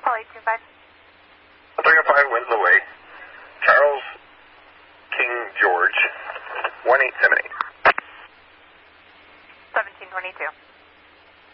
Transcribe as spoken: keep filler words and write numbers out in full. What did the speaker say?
Paul eight two five. three oh five Winslow Way. Charles King George, one eight seven eight. seventeen twenty-two.